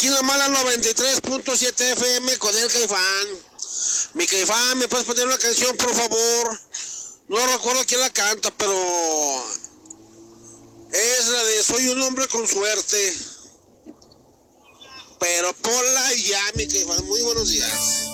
aquí nomás la 93.7 FM con el Caifán. Mi Caifán, ¿me puedes poner una canción, por favor? No recuerdo quién la canta, pero es la de Soy un hombre con suerte. Pero ponla ya, mi Caifán. Muy buenos días.